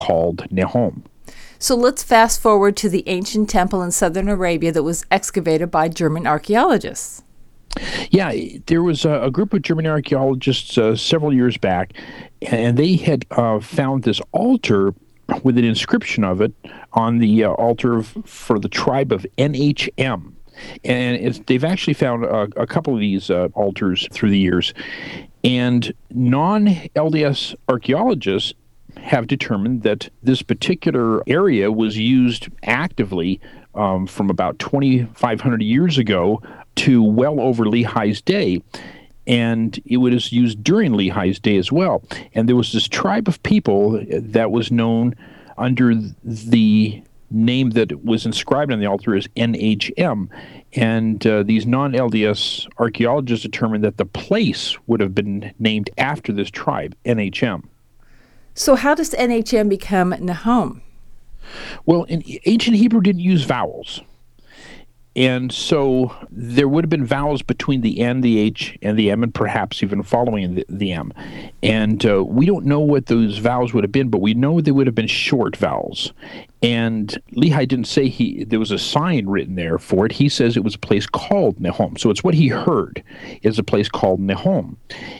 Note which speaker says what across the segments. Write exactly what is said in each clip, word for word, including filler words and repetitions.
Speaker 1: called Nahom.
Speaker 2: So let's fast forward to the ancient temple in southern Arabia that was excavated by German archaeologists.
Speaker 1: Yeah, there was a, a group of German archaeologists uh, several years back, and they had uh, found this altar with an inscription of it on the uh, altar of, for the tribe of N H M. And it's, they've actually found a, a couple of these uh, altars through the years. And non-L D S archaeologists have determined that this particular area was used actively um, from about twenty-five hundred years ago to well over Lehi's day. And it was used during Lehi's day as well. And there was this tribe of people that was known under the name that was inscribed on the altar as N H M. And uh, these non-L D S archaeologists determined that the place would have been named after this tribe, N H M.
Speaker 2: So how does N H M become Nahom?
Speaker 1: Well, in ancient Hebrew didn't use vowels. And so there would have been vowels between the N, the H, and the M, and perhaps even following the, the M. And uh, we don't know what those vowels would have been, but we know they would have been short vowels. And Lehi didn't say he there was a sign written there for it. He says it was a place called Nahom. So it's what he heard is a place called Nahom.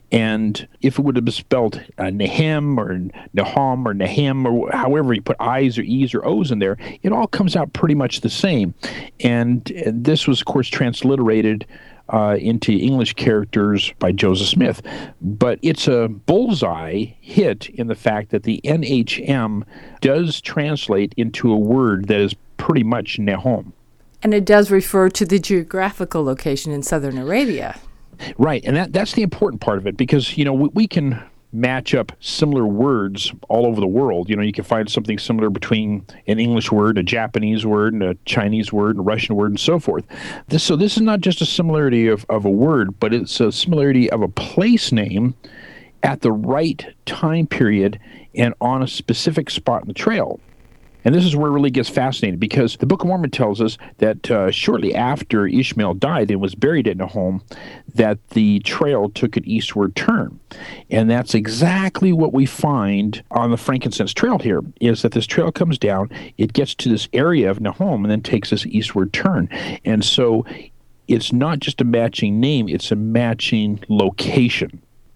Speaker 1: And if it would have been spelled uh, Nahem or Nahom or Nahem or however you put I's or E's or O's in there, it all comes out pretty much the same. And, and this was, of course, transliterated Uh, into English characters by Joseph Smith. But it's a bullseye hit in the fact that the N H M does translate into a word that is pretty much Nahom.
Speaker 2: And it does refer to the geographical location in southern Arabia.
Speaker 1: Right, and that, that's the important part of it, because, you know, we, we can match up similar words all over the world. You know, you can find something similar between an English word, a Japanese word, and a Chinese word, and a Russian word, and so forth. This, so this is not just a similarity of, of a word, but it's a similarity of a place name at the right time period and on a specific spot in the trail. And this is where it really gets fascinating, because the Book of Mormon tells us that uh, shortly after Ishmael died and was buried at Nahom, that the trail took an eastward turn. And that's exactly what we find on the frankincense trail here, is that this trail comes down, it gets to this area of Nahom, and then takes this eastward turn. And so it's not just a matching name, it's a matching location.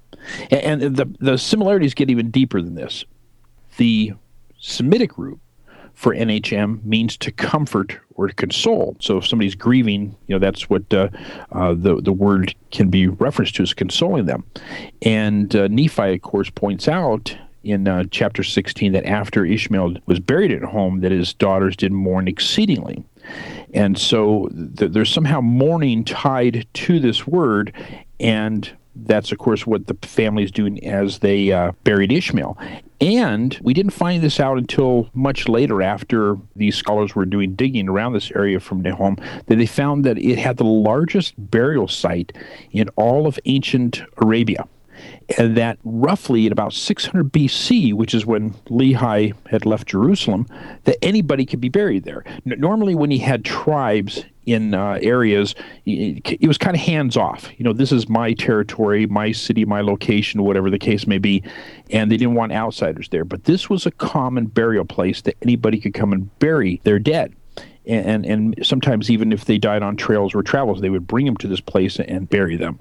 Speaker 1: And, and the, the similarities get even deeper than this. The Semitic root for N H M means to comfort or to console. So if somebody's grieving, you know, that's what uh, uh, the, the word can be referenced to, as consoling them. And uh, Nephi, of course, points out in uh, chapter sixteen that after Ishmael was buried at home, that his daughters did mourn exceedingly. And so th- there's somehow mourning tied to this word, and that's, of course, what the family's doing as they uh, buried Ishmael. And we didn't find this out until much later, after these scholars were doing digging around this area from Nahom, that they found that it had the largest burial site in all of ancient Arabia. And that roughly at about six hundred B C, which is when Lehi had left Jerusalem, that anybody could be buried there. N- normally when he had tribes in uh, areas, it, it was kind of hands-off. You know, this is my territory, my city, my location, whatever the case may be, and they didn't want outsiders there. But this was a common burial place that anybody could come and bury their dead. And, and sometimes even if they died on trails or travels, they would bring them to this place and bury them.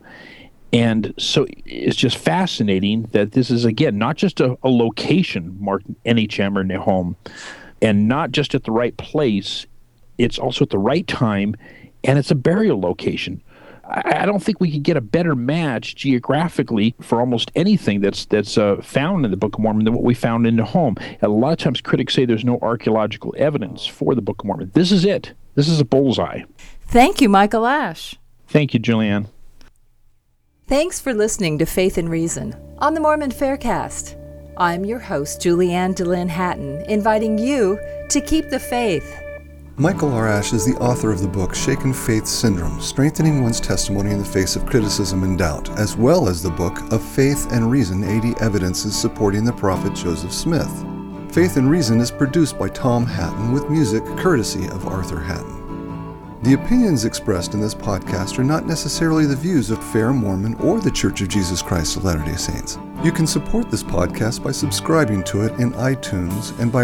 Speaker 1: And so it's just fascinating that this is, again, not just a, a location marked N H M or Nahom, and not just at the right place, it's also at the right time, and it's a burial location. I, I don't think we could get a better match geographically for almost anything that's that's uh, found in the Book of Mormon than what we found in Nahom. And a lot of times critics say there's no archaeological evidence for the Book of Mormon. This is it. This is a bullseye.
Speaker 2: Thank you, Michael Ash.
Speaker 1: Thank you, Julianne.
Speaker 2: Thanks for listening to Faith and Reason on the Mormon Faircast. I'm your host, Julianne DeLynn Hatton, inviting you to keep the faith.
Speaker 3: Michael R. Ash is the author of the book Shaken Faith Syndrome, Strengthening One's Testimony in the Face of Criticism and Doubt, as well as the book Of Faith and Reason, eighty Evidences Supporting the Prophet Joseph Smith. Faith and Reason is produced by Tom Hatton with music courtesy of Arthur Hatton. The opinions expressed in this podcast are not necessarily the views of Fair Mormon or the Church of Jesus Christ of Latter-day Saints. You can support this podcast by subscribing to it in iTunes and by